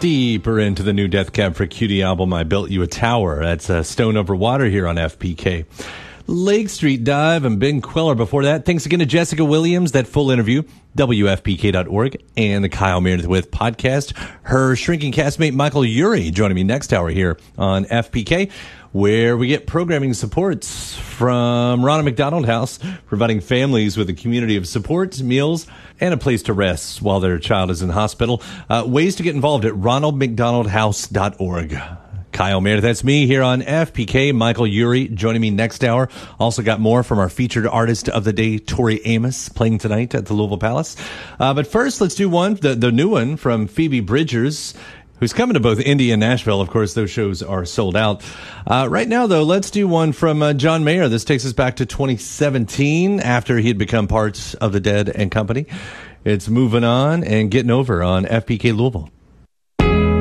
Deeper into the new Death Cab for Cutie album, I Built You a Tower. That's Stone Over Water here on FPK. Lake Street Dive and Ben Queller before that. Thanks again to Jessica Williams. That full interview, WFPK.org, and the Kyle Meredith With podcast. Her shrinking castmate Michael Urie joining me next hour here on FPK, where we get programming supports from Ronald McDonald House, providing families with a community of supports, meals, and a place to rest while their child is in hospital. Ways to get involved at ronaldmcdonaldhouse.org. Kyle Meredith, that's me here on FPK. Michael Urie joining me next hour. Also got more from our featured artist of the day, Tori Amos, playing tonight at the Louisville Palace. But first, let's do the new one from Phoebe Bridgers, who's coming to both Indy and Nashville. Of course, those shows are sold out. Right now, though, let's do one from John Mayer. This takes us back to 2017, after he had become part of the Dead and Company. It's Moving On and Getting Over on FPK Louisville.